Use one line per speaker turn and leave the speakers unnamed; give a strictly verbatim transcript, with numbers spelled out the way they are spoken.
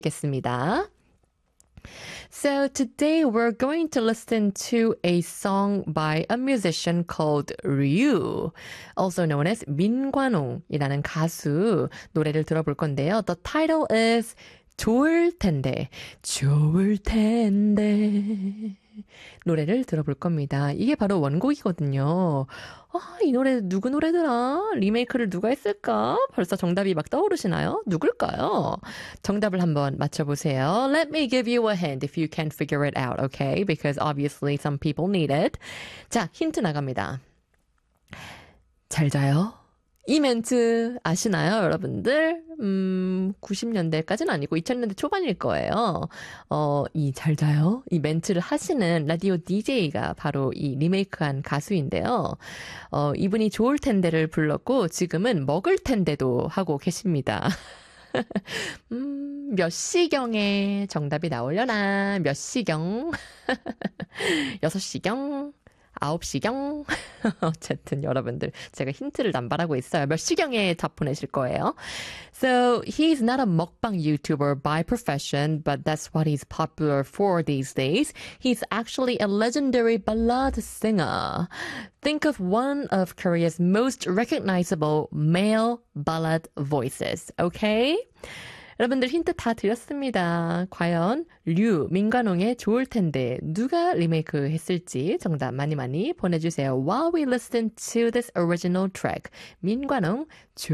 겠습니다. So today we're going to listen to a song by a musician called Ryu, also known as 민관웅이라는 가수 노래를 들어볼 건데요. The title is 좋을 텐데, 좋을 텐데 노래를 들어볼 겁니다. 이게 바로 원곡이거든요. 아, 이 노래 누구 노래더라? 리메이크를 누가 했을까? 벌써 정답이 막 떠오르시나요? 누굴까요? 정답을 한번 맞춰보세요. Let me give you a hint if you can't figure it out, okay? Because obviously some people need it. 자, 힌트 나갑니다. 잘 자요? 이 멘트 아시나요, 여러분들? 음, 구십 년대까지는 아니고 이천 년대 초반일 거예요. 어, 이 잘 자요? 이 멘트를 하시는 라디오 디제이가 바로 이 리메이크한 가수인데요. 어, 이분이 좋을 텐데를 불렀고 지금은 먹을 텐데도 하고 계십니다. 음, 몇 시경에 정답이 나오려나? 몇 시경? 여섯 시경? 아홉 시경? 어쨌든 여러분들 제가 힌트를 남발하고 있어요. 몇 시경에 답 보내실 거예요? So he's not a mukbang YouTuber by profession, but that's what he's popular for these days. He's actually a legendary ballad singer. Think of one of Korea's most recognizable male ballad voices, okay? 여러분들 힌트 다 드렸습니다. 과연 류, 민관웅의 좋을 텐데 누가 리메이크 했을지 정답 많이 많이 보내주세요. While we listen to this original track, 민관웅